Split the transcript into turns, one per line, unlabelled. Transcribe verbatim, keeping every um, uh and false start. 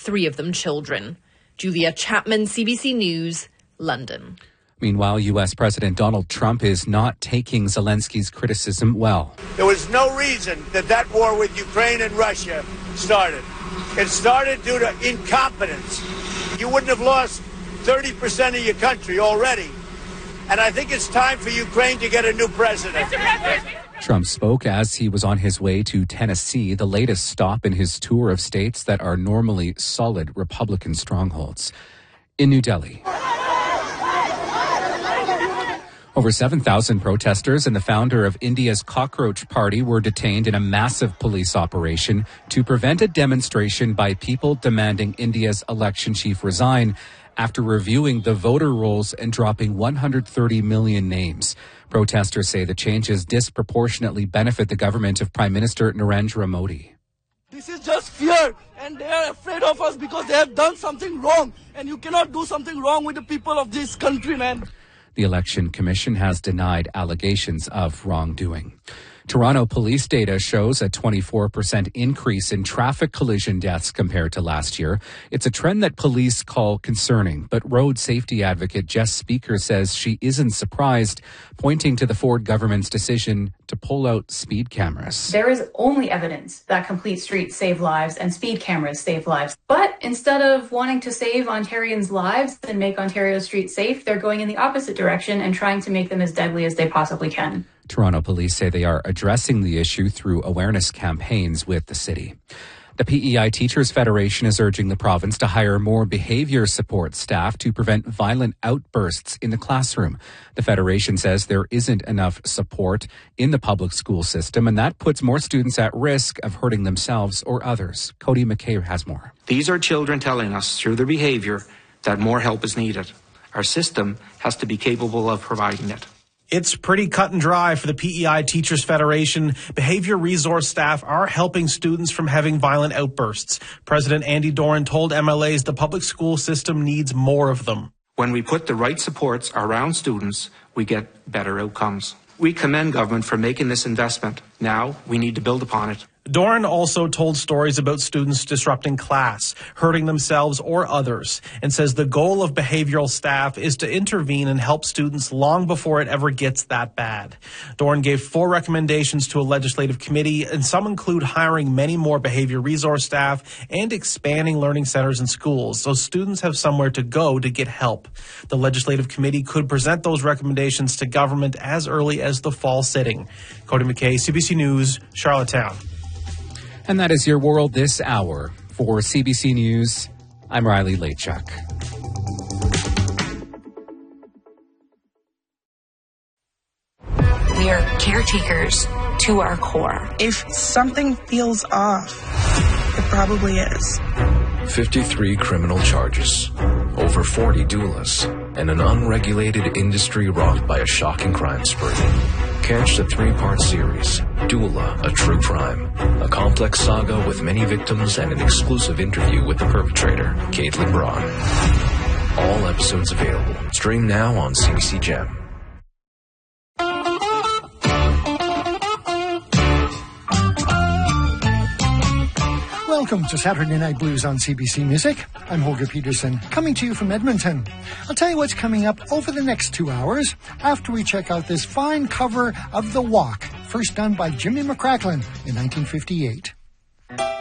three of them children. Julia Chapman, C B C News, London.
Meanwhile, U S President Donald Trump is not taking Zelensky's criticism well.
There was no reason that that war with Ukraine and Russia started. It started due to incompetence. You wouldn't have lost thirty percent of your country already. And I think it's time for Ukraine to get a new president.
Trump spoke as he was on his way to Tennessee, the latest stop in his tour of states that are normally solid Republican strongholds. In New Delhi, over seven thousand protesters and the founder of India's Cockroach Party were detained in a massive police operation to prevent a demonstration by people demanding India's election chief resign after reviewing the voter rolls and dropping one hundred thirty million names. Protesters say the changes disproportionately benefit the government of Prime Minister Narendra Modi.
This is just fear, and they are afraid of us because they have done something wrong, and you cannot do something wrong with the people of this country, man.
The Election Commission has denied allegations of wrongdoing. Toronto police data shows a twenty-four percent increase in traffic collision deaths compared to last year. It's a trend that police call concerning, but road safety advocate Jess Speaker says she isn't surprised, pointing to the Ford government's decision to pull out speed cameras.
There is only evidence that complete streets save lives and speed cameras save lives. But instead of wanting to save Ontarians' lives and make Ontario streets safe, they're going in the opposite direction and trying to make them as deadly as they possibly can.
Toronto police say they are addressing the issue through awareness campaigns with the city. The P E I Teachers Federation is urging the province to hire more behavior support staff to prevent violent outbursts in the classroom. The federation says there isn't enough support in the public school system, and that puts more students at risk of hurting themselves or others. Cody McKay has more.
These are children telling us through their behavior that more help is needed. Our system has to be capable of providing it.
It's pretty cut and dry for the P E I Teachers Federation. Behavior resource staff are helping students from having violent outbursts. President Andy Doran told M L As the public school system needs more of them.
When we put the right supports around students, we get better outcomes. We commend government for making this investment. Now we need to build upon it.
Doran also told stories about students disrupting class, hurting themselves or others, and says the goal of behavioral staff is to intervene and help students long before it ever gets that bad. Doran gave four recommendations to a legislative committee, and some include hiring many more behavior resource staff and expanding learning centers in schools so students have somewhere to go to get help. The legislative committee could present those recommendations to government as early as the fall sitting. Cody McKay, C B C News, Charlottetown.
And that is your world this hour. For C B C News, I'm Riley Lachuk.
We are caretakers to our core.
If something feels off, it probably is.
fifty-three criminal charges, over forty doulas, and an unregulated industry wrought by a shocking crime spree. Catch the three-part series, Doula, A True Crime. A complex saga with many victims and an exclusive interview with the perpetrator, Caitlin Braun. All episodes available. Stream now on C B C Gem.
Welcome to Saturday Night Blues on C B C Music. I'm Holger Peterson, coming to you from Edmonton. I'll tell you what's coming up over the next two hours after we check out this fine cover of The Walk, first done by Jimmy McCracklin in nineteen fifty-eight.